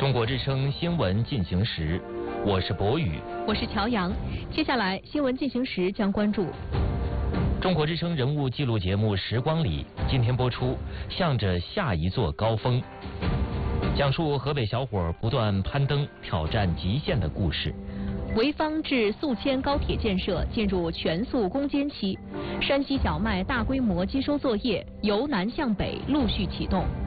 中国之声新闻进行时，我是博宇， 我是乔阳。接下来新闻进行时将关注中国之声人物记录节目《时光里》，今天播出《向着下一座高峰》，讲述河北小伙不断攀登挑战极限的故事。 潍坊至宿迁高铁建设进入全速攻坚期，山西小麦大规模接收作业由南向北陆续启动。